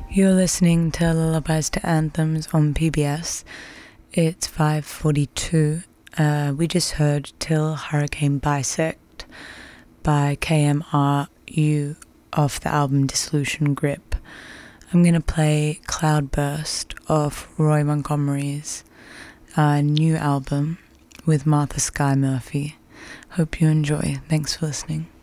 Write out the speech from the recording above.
You're listening to Lullabies to Anthems on PBS. It's 5:42. We just heard Till Hurricane Bisect by KMRU off the album Dissolution Grip. I'm going to play Cloudburst off Roy Montgomery's new album with Martha Skye Murphy. Hope you enjoy. Thanks for listening.